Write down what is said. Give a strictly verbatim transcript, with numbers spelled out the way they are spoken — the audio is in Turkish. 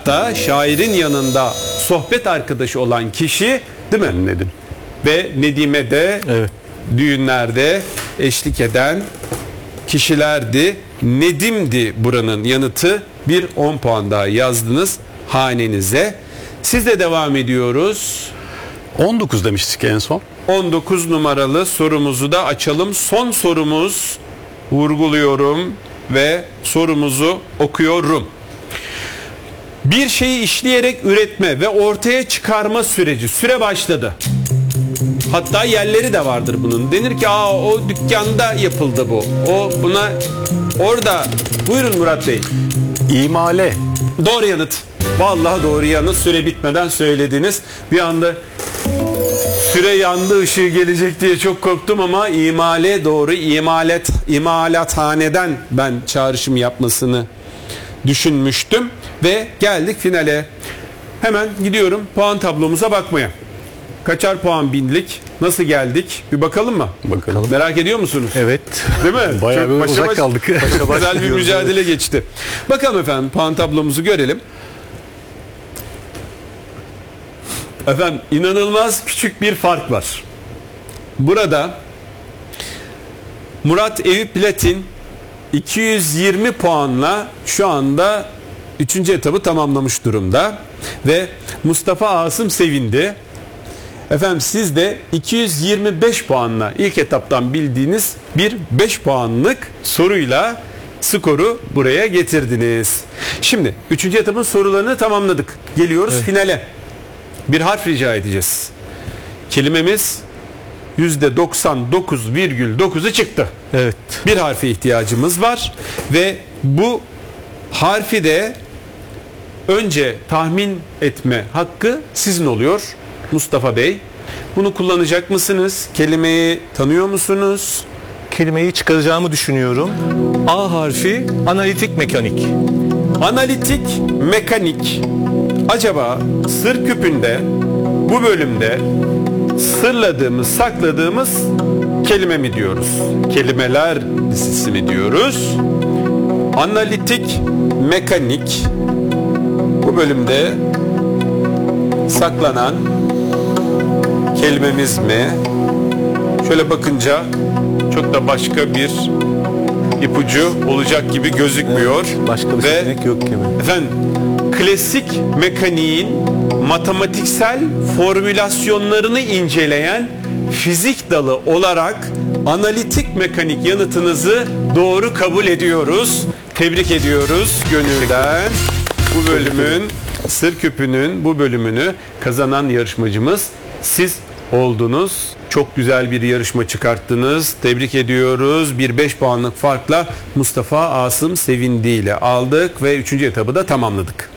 hayatta şairin yanında sohbet arkadaşı olan kişi, değil mi? Nedim. Ve Nedim'e de Evet. düğünlerde eşlik eden kişilerdi. Nedim'di buranın yanıtı. Bir on puan daha yazdınız hanenize. Sizle devam ediyoruz. on dokuz demiştik en son. on dokuz numaralı sorumuzu da açalım. Son sorumuz, vurguluyorum ve sorumuzu okuyorum. Bir şeyi işleyerek üretme ve ortaya çıkarma süreci. Süre başladı. Hatta yerleri de vardır bunun. Denir ki aa o dükkanda yapıldı bu. O buna orada. Buyurun Murat Bey. İmale. Doğru yanıt. Vallahi doğru yanıt. Süre bitmeden söylediniz. Bir anda süre yandı, ışığı gelecek diye çok korktum ama imale doğru. İmalet, imalathaneden ben çağrışım yapmasını düşünmüştüm. Ve geldik finale. Hemen gidiyorum puan tablomuza bakmaya. Kaçar puan bindik? Nasıl geldik? Bir bakalım mı? Bakalım. Merak ediyor musunuz? Evet. Değil mi? Bayağı Çok bir uzak baş, kaldık. Güzel bir mücadele geçti. Bakalım efendim, puan tablomuzu görelim. Efendim inanılmaz küçük bir fark var. Burada Murat Eyüp Platin iki yüz yirmi puanla şu anda üçüncü etabı tamamlamış durumda ve Mustafa Asım sevindi. Efendim siz de iki yüz yirmi beş puanla ilk etaptan bildiğiniz bir beş puanlık soruyla skoru buraya getirdiniz. Şimdi üçüncü etapın sorularını tamamladık. Geliyoruz evet. finale. Bir harf rica edeceğiz. Kelimemiz yüzde doksan dokuz virgül dokuzu çıktı. Evet. Bir harfe ihtiyacımız var ve bu harfi de önce tahmin etme hakkı sizin oluyor Mustafa Bey. Bunu kullanacak mısınız? Kelimeyi tanıyor musunuz? Kelimeyi çıkaracağımı düşünüyorum. A harfi analitik mekanik. Analitik mekanik. Acaba sır küpünde bu bölümde sırladığımız, sakladığımız kelime mi diyoruz? Kelimeler dizisi mi diyoruz? Analitik mekanik bu bölümde saklanan kelimemiz mi? Şöyle bakınca çok da başka bir ipucu olacak gibi gözükmüyor. Evet, başka bir Ve seçenek yok gibi. efendim klasik mekaniğin matematiksel formülasyonlarını inceleyen fizik dalı olarak analitik mekanik yanıtınızı doğru kabul ediyoruz. Tebrik ediyoruz gönülden. Bu bölümün Sır Küpü'nün bu bölümünü kazanan yarışmacımız siz oldunuz. Çok güzel bir yarışma çıkarttınız. Tebrik ediyoruz. Bir beş puanlık farkla Mustafa Asım Sevindi ile aldık ve üçüncü etabı da tamamladık.